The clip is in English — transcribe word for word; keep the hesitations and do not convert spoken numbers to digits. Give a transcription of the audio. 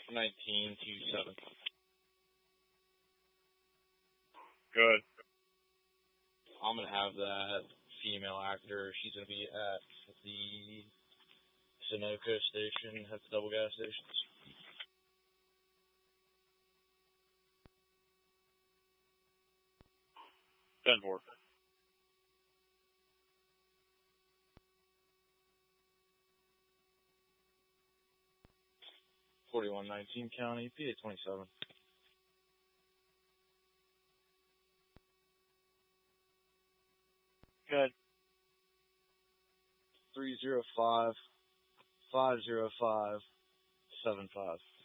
nineteen to seven. Good. I'm gonna have that female actor. She's gonna be at the Sunoco station, at the double gas stations. ten four. forty-one nineteen County, P A twenty-seven. Good. three zero five, five zero five, seven five.